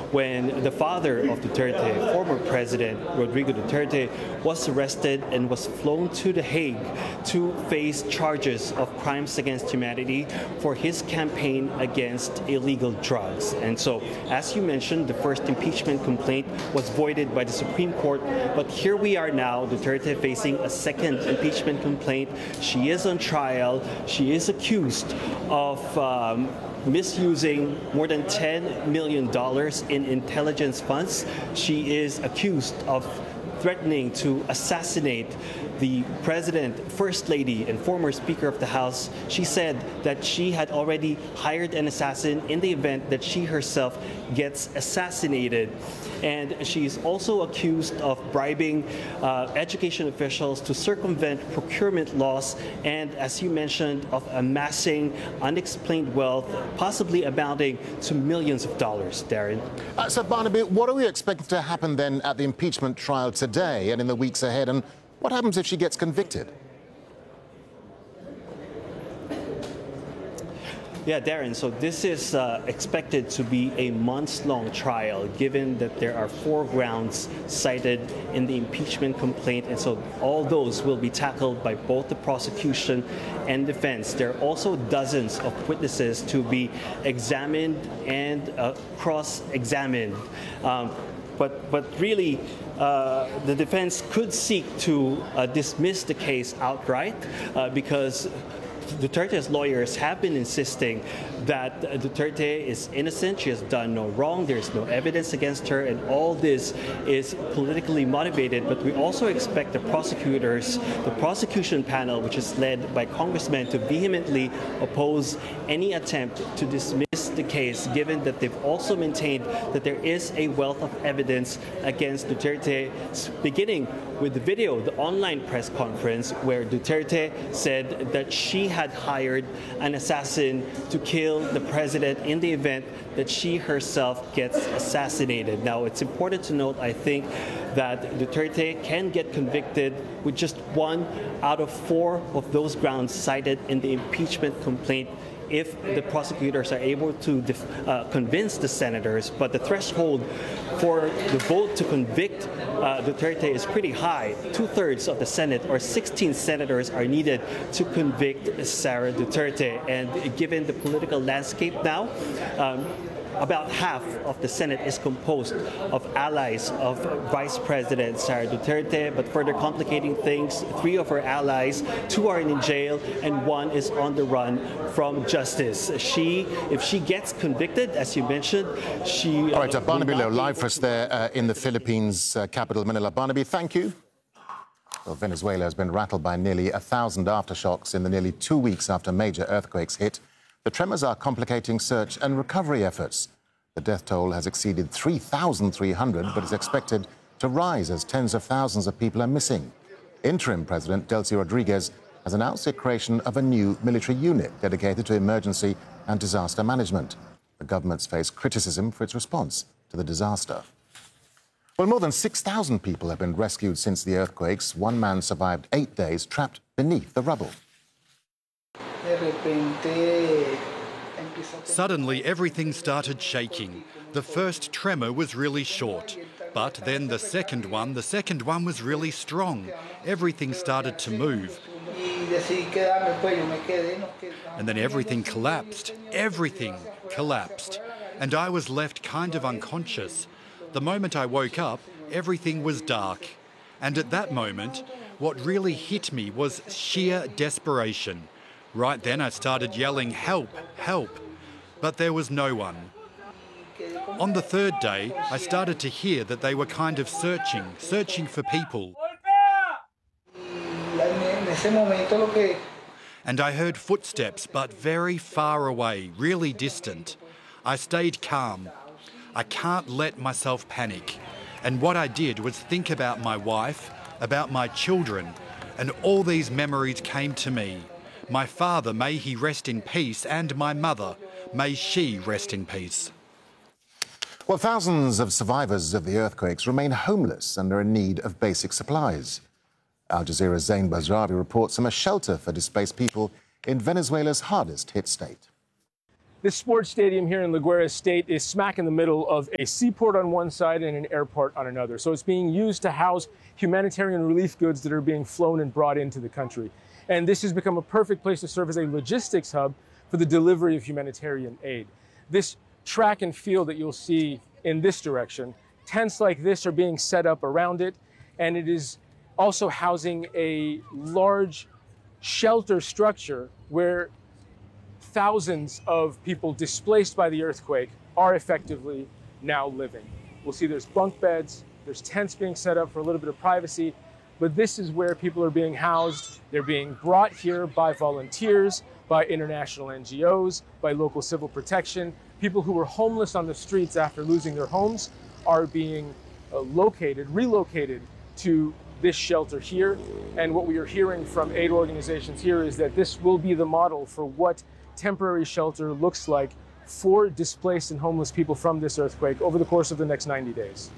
when the father of Duterte, former President Rodrigo Duterte, was arrested and was flown to The Hague to face charges of crimes against humanity for his campaign against illegal drugs. And so, as you mentioned, the first impeachment complaint was voided by the Supreme Court, but here we are now, Duterte facing a second impeachment complaint. She is on trial. She is accused of misusing more than $10 million in intelligence funds. She is accused of threatening to assassinate the President, First Lady, and former Speaker of the House. She said that she had already hired an assassin in the event that she herself gets assassinated. And she's also accused of bribing education officials to circumvent procurement laws and, as you mentioned, of amassing unexplained wealth, possibly amounting to millions of dollars, Darren. So, Barnaby, what are we expecting to happen then at the impeachment trial today and in the weeks ahead? And what happens if she gets convicted? Yeah, Darren, so this is expected to be a months-long trial, given that there are 4 grounds cited in the impeachment complaint, and so all those will be tackled by both the prosecution and defense. There are also dozens of witnesses to be examined and cross-examined. But really, the defense could seek to dismiss the case outright because Duterte's lawyers have been insisting that Duterte is innocent. She has done no wrong. There's no evidence against her, and all this is politically motivated. But we also expect the prosecutors, the prosecution panel, which is led by congressmen, to vehemently oppose any attempt to dismiss the case, given that they've also maintained that there is a wealth of evidence against Duterte, beginning with the video, the online press conference, where Duterte said that she had hired an assassin to kill the president in the event that she herself gets assassinated. Now, it's important to note, I think, that Duterte can get convicted with just 1 out of 4 of those grounds cited in the impeachment complaint if the prosecutors are able to convince the senators. But the threshold for the vote to convict Duterte is pretty high. 2/3 of the Senate, or 16 senators, are needed to convict Sara Duterte. And given the political landscape now, about half of the Senate is composed of allies of Vice President Sara Duterte, but further complicating things, 3 of her allies, 2 are in jail, and 1 is on the run from justice. If she gets convicted, as you mentioned, she... All right, Barnaby Lowe, live for us there in the Philippines capital, Manila. Barnaby, thank you. Well, Venezuela has been rattled by nearly 1,000 aftershocks in the nearly 2 weeks after major earthquakes hit. The tremors are complicating search and recovery efforts. The death toll has exceeded 3,300, but is expected to rise as tens of thousands of people are missing. Interim President Delcy Rodriguez has announced the creation of a new military unit dedicated to emergency and disaster management. The government's faced criticism for its response to the disaster. Well, more than 6,000 people have been rescued since the earthquakes. 1 man survived 8 days trapped beneath the rubble. Suddenly, everything started shaking. The first tremor was really short, but then the second one was really strong. Everything started to move. And then everything collapsed. Everything collapsed. And I was left kind of unconscious. The moment I woke up, everything was dark. And at that moment, what really hit me was sheer desperation. Right then I started yelling, "Help, help!" But there was no one. On the 3rd day, I started to hear that they were kind of searching for people. And I heard footsteps, but very far away, really distant. I stayed calm. I can't let myself panic. And what I did was think about my wife, about my children, and all these memories came to me. My father, may he rest in peace, and my mother, may she rest in peace. Well, thousands of survivors of the earthquakes remain homeless and are in need of basic supplies. Al Jazeera's Zain Bazrawi reports from a shelter for displaced people in Venezuela's hardest hit state. This sports stadium here in La Guaira State is smack in the middle of a seaport on one side and an airport on another. So it's being used to house humanitarian relief goods that are being flown and brought into the country. And this has become a perfect place to serve as a logistics hub for the delivery of humanitarian aid. This track and field that you'll see in this direction, tents like this are being set up around it, and it is also housing a large shelter structure where thousands of people displaced by the earthquake are effectively now living. We'll see there's bunk beds, there's tents being set up for a little bit of privacy, but this is where people are being housed. They're being brought here by volunteers, by international NGOs, by local civil protection. People who were homeless on the streets after losing their homes are being relocated to this shelter here. And what we are hearing from aid organizations here is that this will be the model for what temporary shelter looks like for displaced and homeless people from this earthquake over the course of the next 90 days.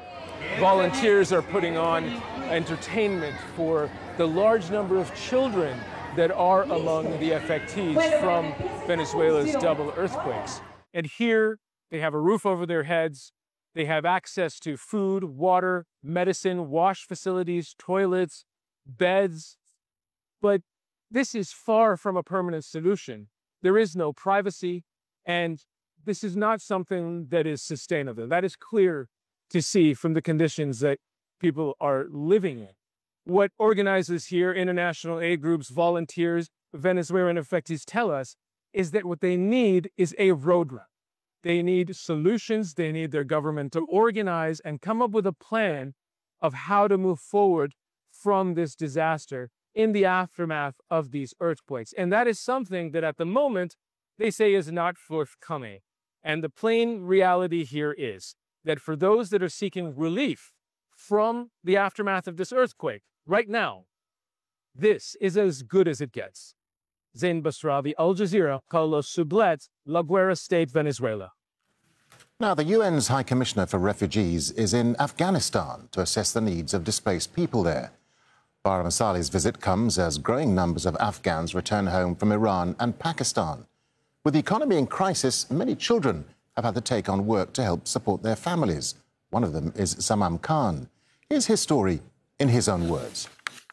Volunteers are putting on entertainment for the large number of children that are among the affectees from Venezuela's double earthquakes. And here they have a roof over their heads. They have access to food, water, medicine, wash facilities, toilets, beds. But this is far from a permanent solution. There is no privacy, and this is not something that is sustainable. That is clear to see from the conditions that people are living in. What organizers here, international aid groups, volunteers, Venezuelan affectees tell us is that what they need is a roadmap. They need solutions. They need their government to organize and come up with a plan of how to move forward from this disaster in the aftermath of these earthquakes. And that is something that at the moment they say is not forthcoming. And the plain reality here is that for those that are seeking relief from the aftermath of this earthquake, right now, this is as good as it gets. Zain Basravi, Al Jazeera, Carlos Sublet, La Guaira State, Venezuela. Now, the UN's High Commissioner for Refugees is in Afghanistan to assess the needs of displaced people there. Bara Masali's visit comes as growing numbers of Afghans return home from Iran and Pakistan. With the economy in crisis, many children have had to take on work to help support their families. One of them is Samam Khan. Here's his story in his own words.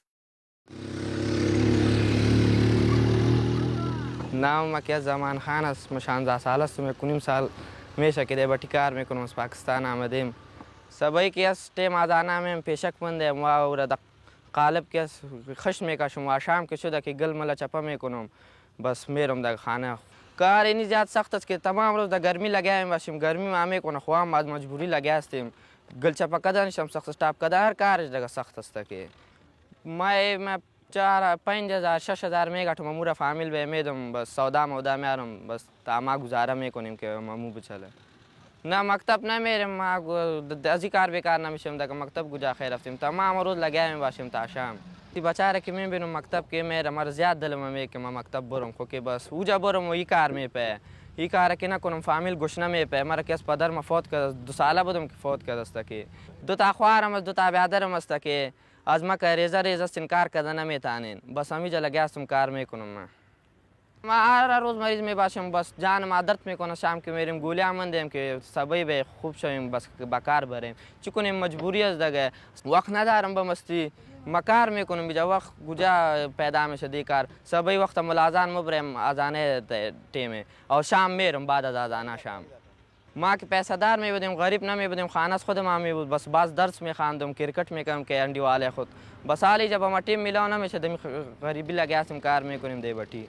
नाम मैं जमान खान است مشان سال است मैं کنیم سال میشه که باتی کار میکنم از پاکستان آمدیم سبایی که از تیم آدانه من پیشک منده ما ورد قالب که خش میکشم و شام که شده که گل ملا چپا میکنم بس میرم در خانه کار اینی زیاد سخت است که تمام روز در گرمی لگایم باشیم گرمی ما میکنه خوام بعد مجبوری لگا هستیم گل چپا کدانشم سخت استاپ کدار هر کارش در سخت است که ما 4,000-5,000-6,000 میگه مامورا فامیل به میدم بس سودا مودا میارم بس تا ما گزاره میکنیم که مامو بچله نه مکتب نمیرم ما ازی کار بیکار نمیشم در مکتب گجا خیر رفتیم تمام روز لگایم باشیم تا شام تی بچاره که میبینم مکتب که میرم مر زیاد دلم میگه که ما مکتب برم خو که بس اوجا برم و این کار میپه این کار که نکنم فامیل گوش نمیپه مرا که از پدر ما فوت کرد 2 ساله بودم که فوت کرد است که 2 تا خوارم از 2 تا برادرم است که از ما که ریزه استنکار کردن نمیتونین بس همیشه لگاستم کار میکنم ما هر روز مریض میباشم بس جان ما درد میکنه شام که میریم گولیام مندیم که سبایی به خوب شویم بس بکار بریم چی کنیم مجبوری است دیگه وقت ندارم به مستی ما کار میکنم بیجا وقت گوجا پیدا میشه دی کار سبایی وقت ملازان مبرم اذانه تیم او شام میرم بعد از اذانه شام ما که پیسه دار می بودیم غریب نمی بودیم خانه خود ما می بود بس باز درس می خواندم کرکٹ می کردم که انڈی والے خود بس حالی جب ما ٹیم ملاو نمیشه دمی غریبی لگاستیم کار میکنیم دی بٹی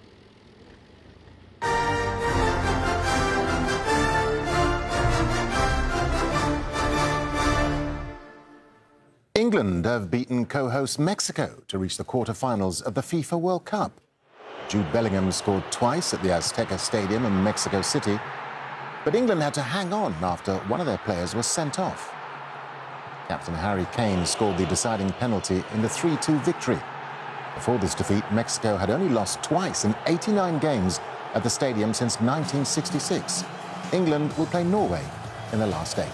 England have beaten co-host Mexico to reach the quarter-finals of the FIFA World Cup. Jude Bellingham scored twice at the Azteca Stadium in Mexico City, but England had to hang on after one of their players was sent off. Captain Harry Kane scored the deciding penalty in the 3-2 victory. Before this defeat, Mexico had only lost twice in 89 games at the stadium since 1966. England will play Norway in the last 8.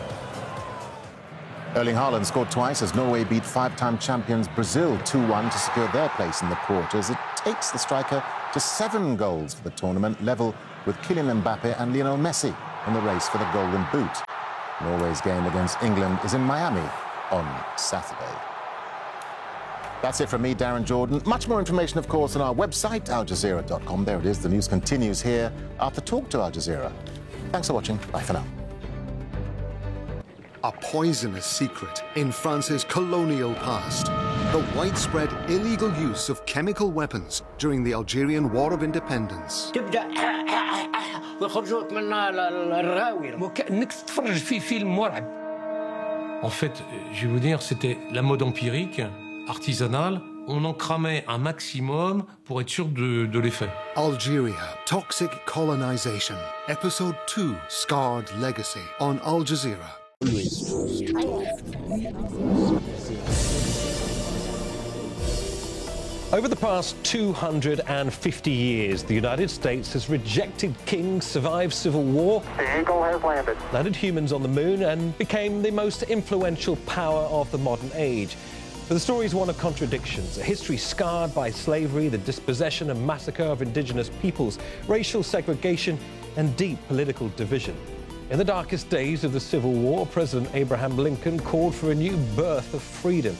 Erling Haaland scored twice as Norway beat 5-time champions Brazil 2-1 to secure their place in the quarters. It takes the striker to 7 goals for the tournament, level with Kylian Mbappe and Lionel Messi in the race for the Golden Boot. Norway's game against England is in Miami on Saturday. That's it from me, Darren Jordan. Much more information, of course, on our website, aljazeera.com. There it is. The news continues here after Talk to Al Jazeera. Thanks for watching. Bye for now. A poisonous secret in France's colonial past. The widespread illegal use of chemical weapons during the Algerian War of Independence. En fait, je vais vous dire, c'était la mode empirique, artisanale. On en cramait un maximum pour être sûr de l'effet. Algeria, Toxic Colonization. Episode 2, Scarred Legacy, on Al Jazeera. Over the past 250 years, the United States has rejected kings, survived civil war, The Eagle has landed humans on the moon, and became the most influential power of the modern age. But the story is one of contradictions, a history scarred by slavery, the dispossession and massacre of indigenous peoples, racial segregation, and deep political division. In the darkest days of the Civil War, President Abraham Lincoln called for a new birth of freedom.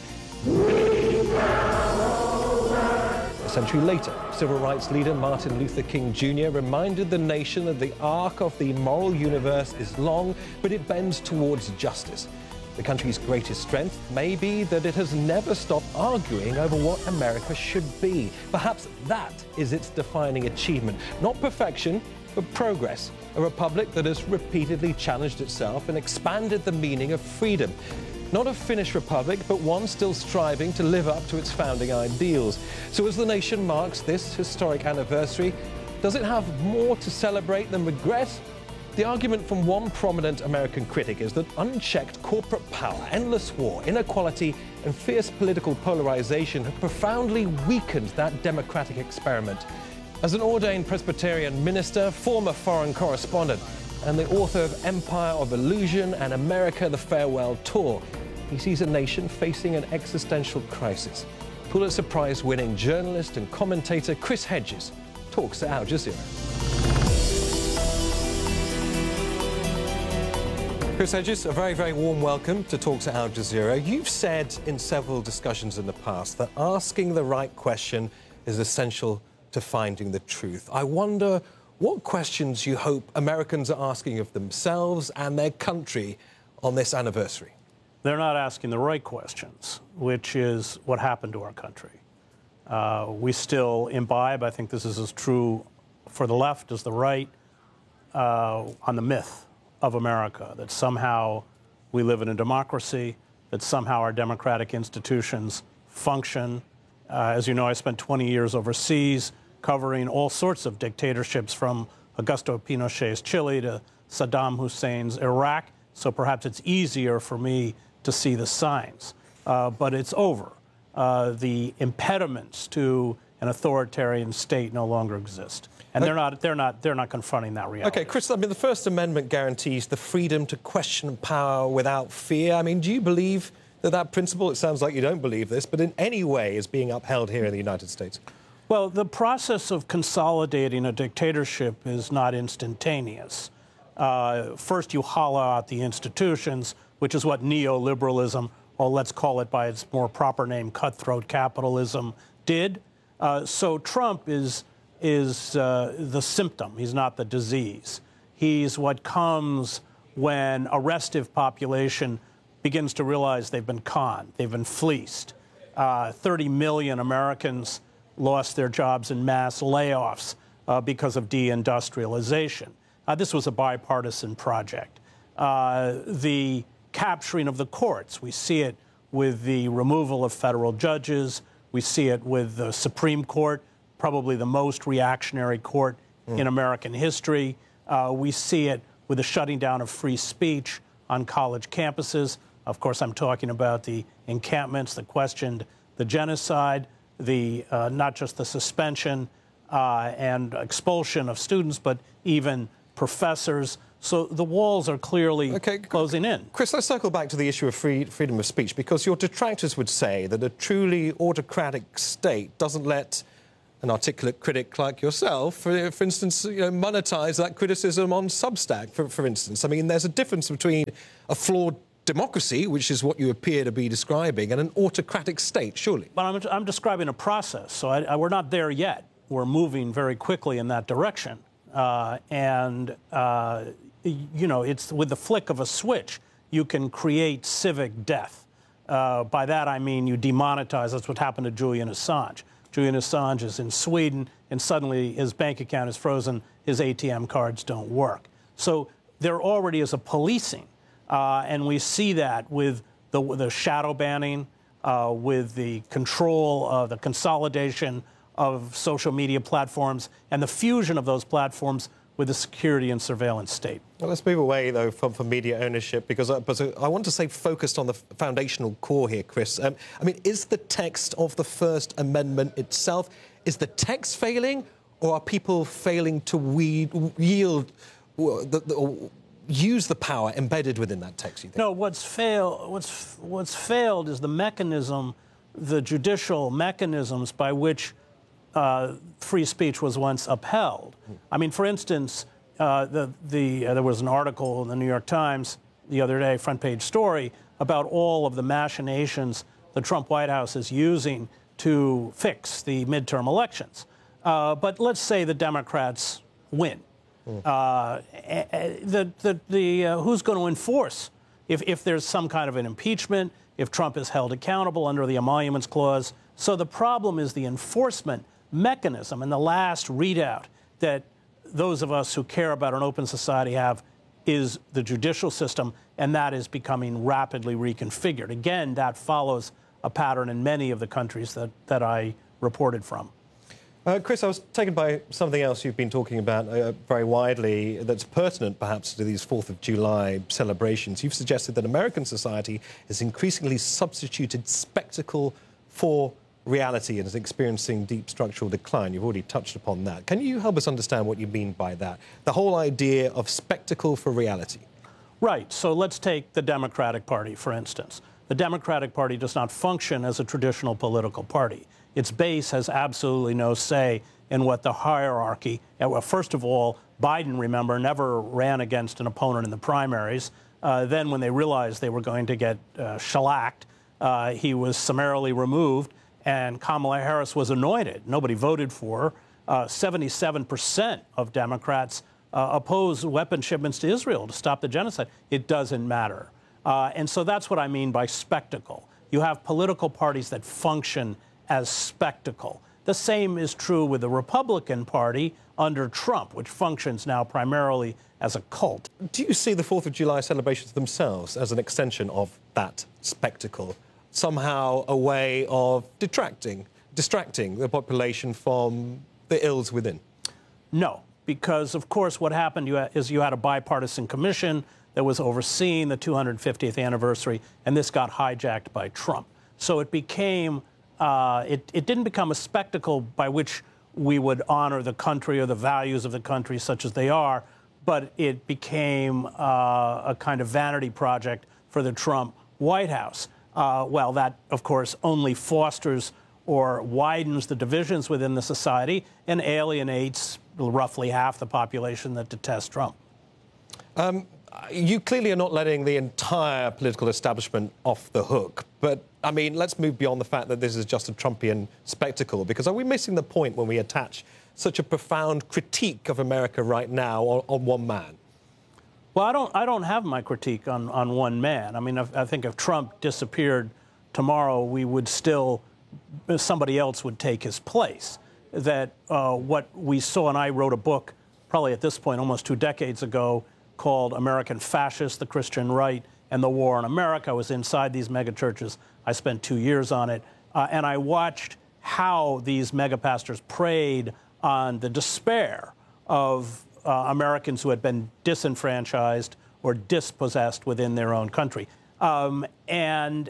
A century later, civil rights leader Martin Luther King Jr. reminded the nation that the arc of the moral universe is long, but it bends towards justice. The country's greatest strength may be that it has never stopped arguing over what America should be. Perhaps that is its defining achievement. Not perfection, but progress. A republic that has repeatedly challenged itself and expanded the meaning of freedom. Not a finished republic, but one still striving to live up to its founding ideals. So as the nation marks this historic anniversary, does it have more to celebrate than regret? The argument from one prominent American critic is that unchecked corporate power, endless war, inequality, and fierce political polarization have profoundly weakened that democratic experiment. As an ordained Presbyterian minister, former foreign correspondent, and the author of Empire of Illusion and America: The Farewell Tour, he sees a nation facing an existential crisis. Pulitzer Prize-winning journalist and commentator Chris Hedges talks to Al Jazeera. Chris Hedges, a very, very warm welcome to Talks at Al Jazeera. You've said in several discussions in the past that asking the right question is essential to finding the truth. I wonder what questions you hope Americans are asking of themselves and their country on this anniversary. They're not asking the right questions, which is what happened to our country. We still imbibe, I think this is as true for the left as the right, on the myth of America, that somehow we live in a democracy, that somehow our democratic institutions function. As you know, I spent 20 years overseas covering all sorts of dictatorships, from Augusto Pinochet's Chile to Saddam Hussein's Iraq, so perhaps it's easier for me to see the signs. But it's over. The impediments to an authoritarian state no longer exist. And they're not confronting that reality. Okay, Chris, I mean, the First Amendment guarantees the freedom to question power without fear. I mean, do you believe that that principle, it sounds like you don't believe this, but in any way is being upheld here in the United States? Well, the process of consolidating a dictatorship is not instantaneous. First, you hollow out the institutions, which is what neoliberalism, or let's call it by its more proper name, cutthroat capitalism, did. So Trump is the symptom. He's not the disease. He's what comes when a restive population begins to realize they've been conned, they've been fleeced. 30 million Americans lost their jobs in mass layoffs because of deindustrialization. This was a bipartisan project. The capturing of the courts, we see it with the removal of federal judges. We see it with the Supreme Court, probably the most reactionary court in American history. We see it with the shutting down of free speech on college campuses. Of course, I'm talking about the encampments that questioned the genocide, the not just the suspension and expulsion of students, but even professors. So the walls are clearly closing in. Chris, let's circle back to the issue of freedom of speech, because your detractors would say that a truly autocratic state doesn't let an articulate critic like yourself, for instance, monetize that criticism on Substack, for instance. I mean, there's a difference between a flawed democracy, which is what you appear to be describing, and an autocratic state, surely. But I'm describing a process, so we're not there yet. We're moving very quickly in that direction. It's with the flick of a switch, you can create civic death. By that I mean you demonetize. That's what happened to Julian Assange. Julian Assange is in Sweden, and suddenly his bank account is frozen, his ATM cards don't work. So there already is a policing, and we see that with the shadow banning, with the control, the consolidation of social media platforms, and the fusion of those platforms with the security and surveillance state. Well, let's move away, though, from media ownership, because I want to say focused on the foundational core here, Chris. I mean, is the text of the First Amendment itself, is the text failing, or are people failing to yield, use the power embedded within that text, you think? No, what's failed is the mechanism, the judicial mechanisms by which free speech was once upheld. I mean, for instance, there was an article in the New York Times the other day, front page story, about all of the machinations the Trump White House is using to fix the midterm elections. But let's say the Democrats win. Who's going to enforce if there's some kind of an impeachment, if Trump is held accountable under the Emoluments Clause? So the problem is the enforcement mechanism, and the last readout that those of us who care about an open society have is the judicial system, and that is becoming rapidly reconfigured. Again, that follows a pattern in many of the countries that I reported from. Chris, I was taken by something else you've been talking about very widely that's pertinent, perhaps, to these 4th of July celebrations. You've suggested that American society has increasingly substituted spectacle for reality and is experiencing deep structural decline. You've already touched upon that. Can you help us understand what you mean by that? The whole idea of spectacle for reality. Right. So let's take the Democratic Party, for instance. The Democratic Party does not function as a traditional political party. Its base has absolutely no say in what the hierarchy. Well, first of all, Biden, remember, never ran against an opponent in the primaries. Then when they realized they were going to get shellacked, he was summarily removed, and Kamala Harris was anointed. Nobody voted for her. 77% of Democrats oppose weapon shipments to Israel to stop the genocide. It doesn't matter. And so that's what I mean by spectacle. You have political parties that function as spectacle. The same is true with the Republican Party under Trump, which functions now primarily as a cult. Do you see the 4th of July celebrations themselves as an extension of that spectacle? Somehow a way of distracting the population from the ills within? No, because, of course, what happened is you had a bipartisan commission that was overseeing the 250th anniversary, and this got hijacked by Trump. So it became, it didn't become a spectacle by which we would honor the country or the values of the country such as they are, but it became a kind of vanity project for the Trump White House. Well, that, of course, only fosters or widens the divisions within the society and alienates roughly half the population that detests Trump. You clearly are not letting the entire political establishment off the hook. But, I mean, let's move beyond the fact that this is just a Trumpian spectacle, because are we missing the point when we attach such a profound critique of America right now on one man? Well, I don't have my critique on one man. I mean, I think if Trump disappeared tomorrow, we would still, somebody else would take his place. That what we saw, and I wrote a book probably at this point almost 2 decades ago called American Fascists, the Christian Right, and the War on America. I was inside these megachurches. I spent 2 years on it. And I watched how these megapastors preyed on the despair of Americans who had been disenfranchised or dispossessed within their own country. And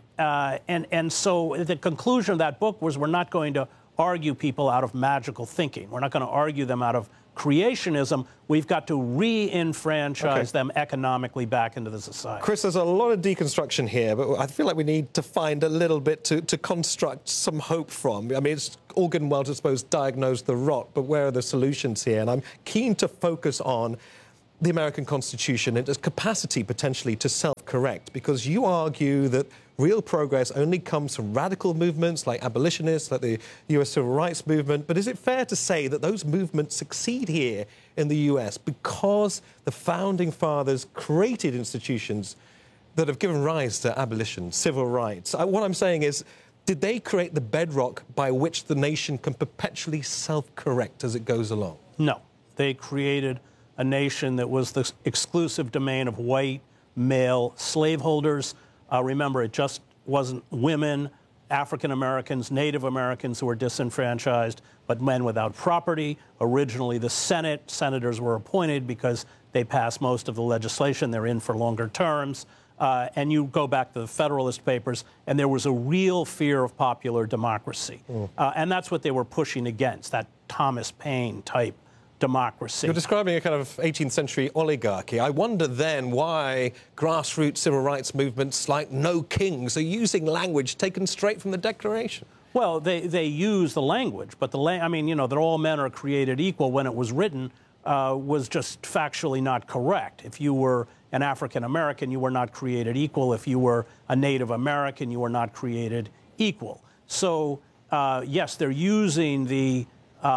so the conclusion of that book was we're not going to argue people out of magical thinking. We're not going to argue them out of creationism. We've got to re-enfranchise them economically back into the society. Chris, there's a lot of deconstruction here, but I feel like we need to find a little bit to construct some hope from. I mean, it's all good and well to, I suppose, diagnose the rot, but where are the solutions here? And I'm keen to focus on the American Constitution and its capacity potentially to self-correct, because you argue that real progress only comes from radical movements like abolitionists, like the US Civil Rights Movement. But is it fair to say that those movements succeed here in the US because the Founding Fathers created institutions that have given rise to abolition, civil rights? What I'm saying is, did they create the bedrock by which the nation can perpetually self-correct as it goes along? No. They created a nation that was the exclusive domain of white, male slaveholders. Remember, it just wasn't women, African Americans, Native Americans who were disenfranchised, but men without property. Originally, the senators were appointed because they passed most of the legislation. They're in for longer terms. And you go back to the Federalist Papers, and there was a real fear of popular democracy. And that's what they were pushing against, that Thomas Paine type democracy. You're describing a kind of 18th century oligarchy. I wonder then why grassroots civil rights movements like No Kings are using language taken straight from the Declaration. Well, they use the language, but I mean, you know, that all men are created equal when it was written was just factually not correct. If you were an African American, you were not created equal. If you were a Native American, you were not created equal. So, yes, they're using the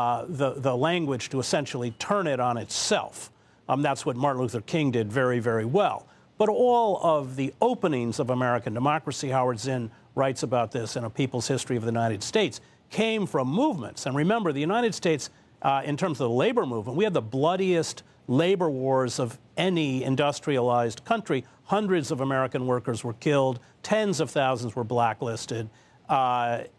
language to essentially turn it on itself. That's what Martin Luther King did very, very well. But all of the openings of American democracy, Howard Zinn writes about this in A People's History of the United States, came from movements. And remember, the United States, in terms of the labor movement, we had the bloodiest labor wars of any industrialized country. Hundreds of American workers were killed. Tens of thousands were blacklisted. So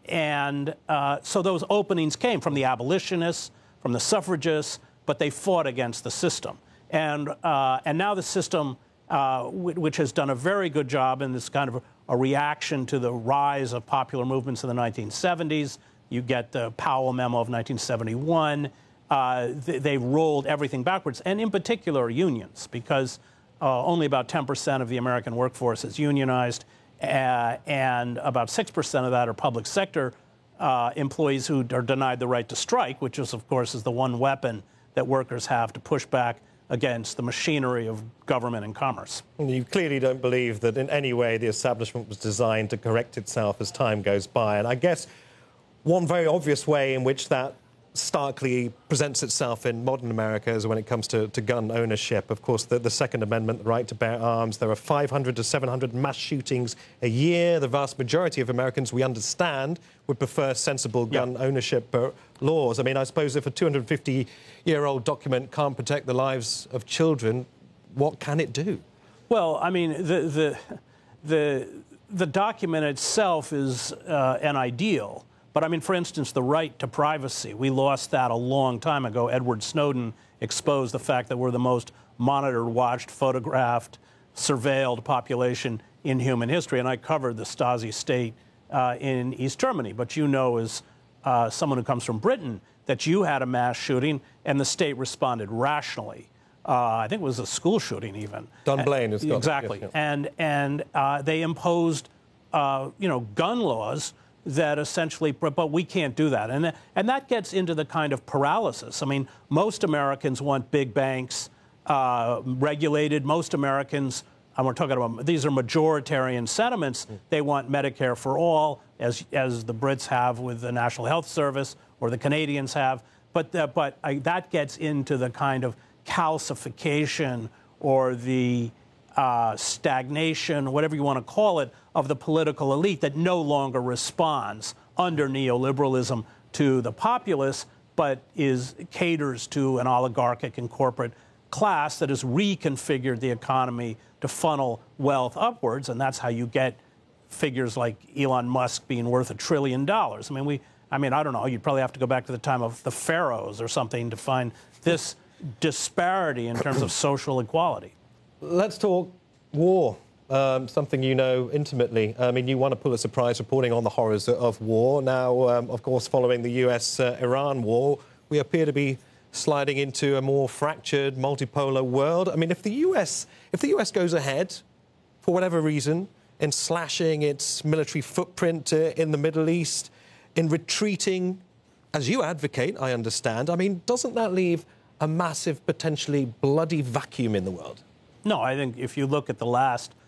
those openings came from the abolitionists, from the suffragists, but they fought against the system. And now the system, which has done a very good job in this kind of a reaction to the rise of popular movements in the 1970s. You get the Powell Memo of 1971. They rolled everything backwards, and in particular unions, because only about 10% of the American workforce is unionized. And about 6% of that are public sector employees who are denied the right to strike, which is, of course, is the one weapon that workers have to push back against the machinery of government and commerce. And you clearly don't believe that in any way the establishment was designed to correct itself as time goes by. And I guess one very obvious way in which that starkly presents itself in modern America is when it comes to gun ownership. Of course, the Second Amendment, the right to bear arms. There are 500 to 700 mass shootings a year. The vast majority of Americans, we understand, would prefer sensible gun ownership laws. I mean, I suppose if a 250-year-old document can't protect the lives of children, what can it do? Well, I mean, the document itself is an ideal. But, I mean, for instance, the right to privacy, we lost that a long time ago. Edward Snowden exposed the fact that we're the most monitored, watched, photographed, surveilled population in human history. And I covered the Stasi state in East Germany. But you know, as someone who comes from Britain, that you had a mass shooting and the state responded rationally. I think it was a school shooting even. Dunblane is exactly. Yes, yeah. And they imposed, gun laws that essentially, but we can't do that. And that gets into the kind of paralysis. I mean, most Americans want big banks regulated. Most Americans, and we're talking about, these are majoritarian sentiments. They want Medicare for all, as the Brits have with the National Health Service, or the Canadians have. But that gets into the kind of calcification or the stagnation, whatever you want to call it, of the political elite that no longer responds under neoliberalism to the populace, but caters to an oligarchic and corporate class that has reconfigured the economy to funnel wealth upwards, and that's how you get figures like Elon Musk being worth $1 trillion. I mean, I don't know, you'd probably have to go back to the time of the pharaohs or something to find this disparity in terms of social equality. Let's talk war, something you know intimately. I mean, you won a Pulitzer Prize reporting on the horrors of war. Now, of course, following the US-Iran war, we appear to be sliding into a more fractured, multipolar world? I mean, if the US goes ahead, for whatever reason, in slashing its military footprint in the Middle East, in retreating, as you advocate, I understand, I mean, doesn't that leave a massive, potentially bloody vacuum in the world? No, I think if you look at the last